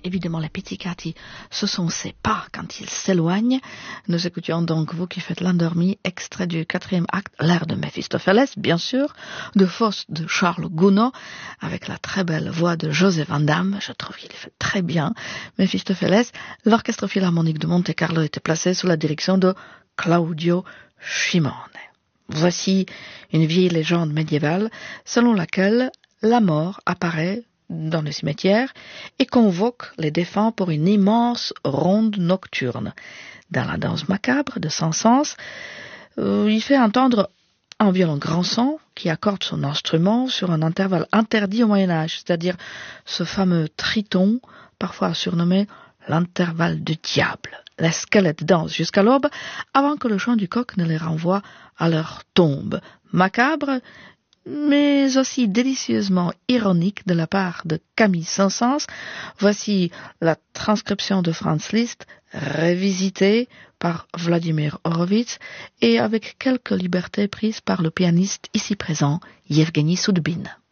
évidemment les pizzicati, ce sont ces pas quand ils s'éloignent. Nous écoutions donc Vous qui faites l'endormi, extrait du 4e acte, l'air de Méphistophélès, bien sûr, de Faust de Charles Gounod, avec la très belle voix de José Van Damme. Je trouve qu'il fait très bien Méphistophélès. L'orchestre philharmonique de Monte-Carlo était placé sous la direction de Claudio Cimone. Voici une vieille légende médiévale selon laquelle la mort apparaît dans le cimetière et convoque les défunts pour une immense ronde nocturne. Dans la danse macabre de Saint-Saëns, il fait entendre un violon grand son qui accorde son instrument sur un intervalle interdit au Moyen-Âge, c'est-à-dire ce fameux triton, parfois surnommé l'intervalle du diable. Les squelettes dansent jusqu'à l'aube avant que le chant du coq ne les renvoie à leur tombe. Macabre, mais aussi délicieusement ironique de la part de Camille Saint-Saëns. Voici la transcription de Franz Liszt, révisitée par Vladimir Horowitz et avec quelques libertés prises par le pianiste ici présent, Yevgeny Soudbine.